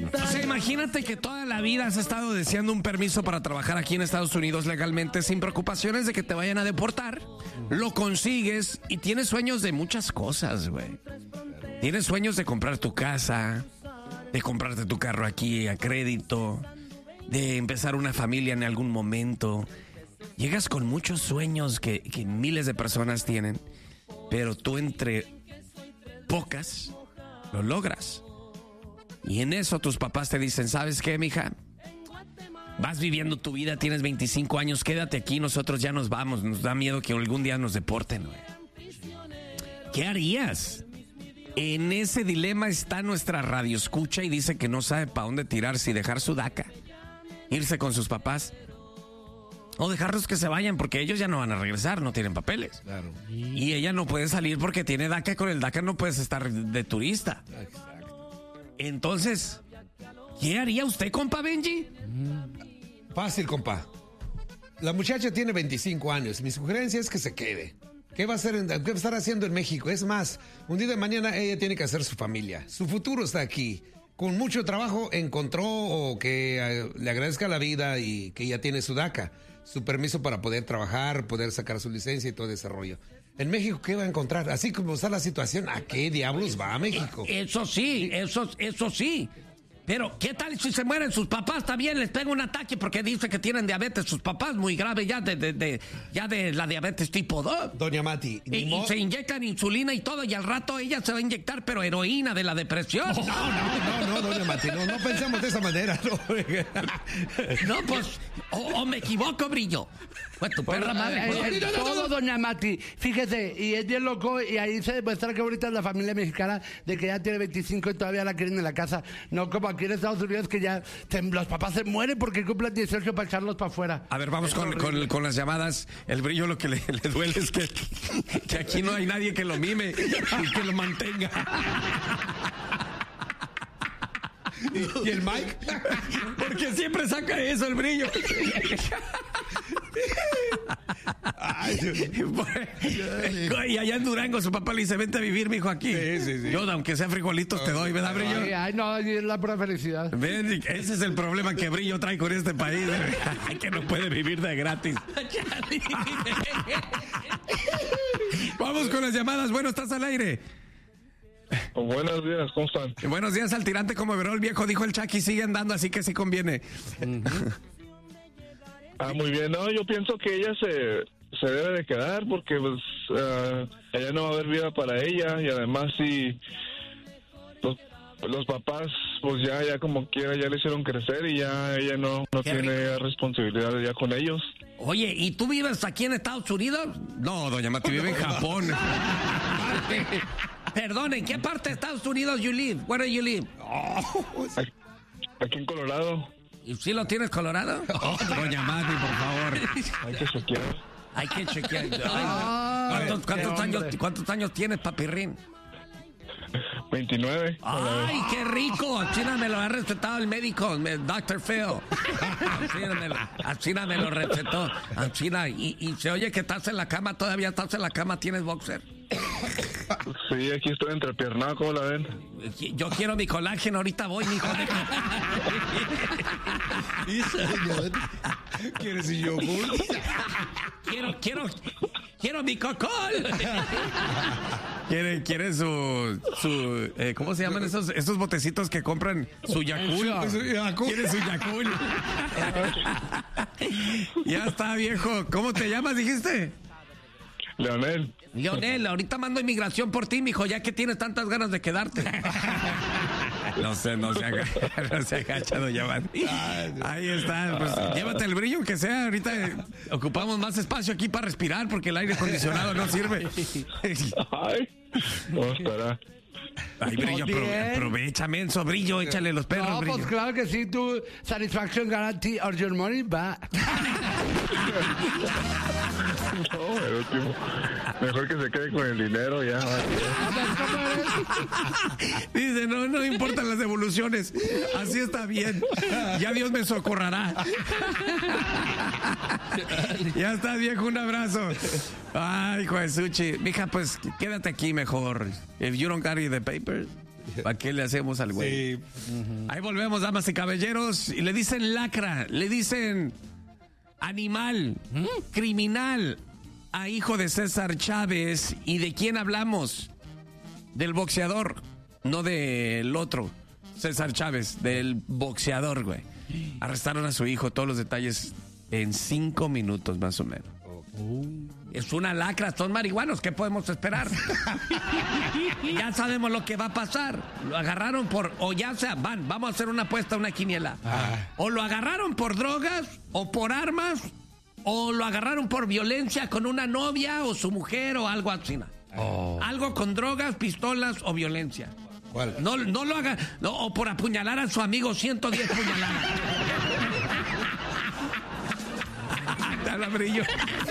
O sea, imagínate que toda la vida has estado deseando un permiso para trabajar aquí en Estados Unidos legalmente sin preocupaciones de que te vayan a deportar. Lo consigues y tienes sueños de muchas cosas, güey. Tienes sueños de comprar tu casa, de comprarte tu carro aquí a crédito, de empezar una familia en algún momento. Llegas con muchos sueños que miles de personas tienen, pero tú entre pocas lo logras. Y en eso tus papás te dicen, ¿sabes qué, mija? Vas viviendo tu vida, tienes 25 años, quédate aquí, nosotros ya nos vamos. Nos da miedo que algún día nos deporten, güey. ¿Qué harías? En ese dilema está nuestra radioescucha y dice que no sabe para dónde tirarse y dejar su DACA, irse con sus papás o dejarlos que se vayan porque ellos ya no van a regresar, no tienen papeles. Claro. Y ella no puede salir porque tiene DACA. Con el DACA no puedes estar de turista. Exacto. Entonces, ¿qué haría usted, compa Benji? Fácil, compa. La muchacha tiene 25 años. Mi sugerencia es que se quede. ¿Qué va a estar haciendo en México? Es más, un día de mañana ella tiene que hacer su familia. Su futuro está aquí. Con mucho trabajo encontró o que le agradezca la vida y que ella tiene su DACA, su permiso para poder trabajar, poder sacar su licencia y todo ese rollo. En México, ¿qué va a encontrar? Así como está la situación, ¿a qué diablos va a México? Eso sí. Pero, ¿qué tal si se mueren sus papás? También les pega un ataque porque dice que tienen diabetes sus papás, muy grave ya de la diabetes tipo 2. Doña Mati, Y se inyectan insulina y todo, y al rato ella se va a inyectar, pero heroína de la depresión. No, doña Mati, no pensemos de esa manera. No, pues, o me equivoco, Brillo. Pues tu perra madre. Todo, doña Mati. Fíjese, y es bien loco, y ahí se demuestra que ahorita es la familia mexicana de que ya tiene 25 y todavía la quieren en la casa. No como aquí en Estados Unidos que ya los papás se mueren porque cumplen 18 para echarlos para afuera. A ver, vamos con las llamadas. El Brillo lo que le duele es que aquí no hay nadie que lo mime y que lo mantenga. ¿Y el Mike? Porque siempre saca eso el Brillo. Ay, y allá en Durango su papá le dice, vente a vivir, mijo, aquí. Sí. Yo, aunque sea frijolitos, te doy, ¿verdad, Brillo? Ay, no, es la pura felicidad. Ven, ese es el problema que Brillo trae con este país. Que no puede vivir de gratis. Vamos con las llamadas. Bueno, estás al aire. Buenos días, ¿cómo están? Buenos días al tirante como Veró el viejo, dijo el Chucky, sigue andando, así que sí conviene. Muy bien. No, yo pienso que ella se debe de quedar porque pues ella no va a haber vida para ella y además si los papás pues ya como quiera ya le hicieron crecer y ya ella no tiene responsabilidad ya con ellos. Oye, ¿y tú vives aquí en Estados Unidos? No, doña Mati, vive en Japón. Perdón, ¿en qué parte de Estados Unidos you live? Where do you live? Aquí en Colorado. ¿Y si lo tienes colorado? Doña Mati, por favor. Hay que chequear. ¿Cuántos años tienes, papirrín? 29. ¡Ay, qué rico! Así me lo ha recetado el médico, Dr. Phil. Así me lo recetó. Y se oye que estás en la cama, todavía estás en la cama, ¿tienes boxer? Sí, aquí estoy entrepiernado, ¿cómo la ven? Yo quiero mi colágeno, ahorita voy, mijo. ¿Quieres un yogur? Quiero mi cocol. Quiere su ¿cómo se llaman esos botecitos que compran? Su Yakult. Quiere su Yakult. Ya está, viejo. ¿Cómo te llamas, dijiste? Leonel, ahorita mando inmigración por ti, mijo, ya que tienes tantas ganas de quedarte. No se agacha, doña Mati. Ahí está, pues llévate el Brillo, que sea. Ahorita ocupamos más espacio aquí para respirar porque el aire acondicionado no sirve. ¿Cómo estará? Ay, Brillo, aprovecha, menso, Brillo, échale los perros, No, Brillo. pues claro que sí, tu satisfaction guarantee or your money back. No, el último. Mejor que se quede con el dinero ya. Dice, no importan las devoluciones. Así está bien. Ya Dios me socorrará. Ya está, viejo, un abrazo. Ay, hijo de Suchi. Mija, pues quédate aquí mejor. If you don't carry the papers, ¿Para qué le hacemos al güey? Sí. Ahí volvemos, damas y caballeros. Y le dicen lacra, le dicen animal, criminal a hijo de César Chávez. ¿Y de quién hablamos? Del boxeador, no del otro. César Chávez, del boxeador, güey. Arrestaron a su hijo, todos los detalles en 5 minutos más o menos. Es una lacra, son marihuanos, ¿qué podemos esperar? Ya sabemos lo que va a pasar. Lo agarraron vamos a hacer una apuesta, una quiniela. O lo agarraron por drogas, o por armas, o lo agarraron por violencia con una novia o su mujer o algo así. Algo con drogas, pistolas o violencia. ¿Cuál? No lo haga, o por apuñalar a su amigo 110 puñaladas. Te habla Brillo.